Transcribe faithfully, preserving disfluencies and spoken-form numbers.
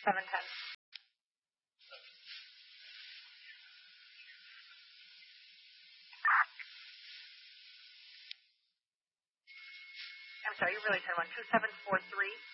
seven ten. I'm sorry, you really said one. two seven four three.